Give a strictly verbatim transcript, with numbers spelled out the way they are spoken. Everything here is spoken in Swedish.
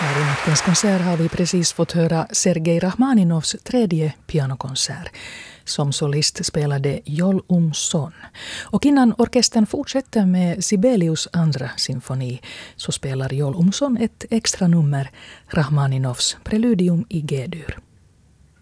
Här i nattens konsert har vi precis fått höra Sergej Rachmaninovs tredje pianokonsert. Som solist spelade Joel Umson. Och innan orkestern fortsätter med Sibelius andra symfoni så spelar Joel Umson ett extra nummer, Rachmaninovs Preludium i G-dur.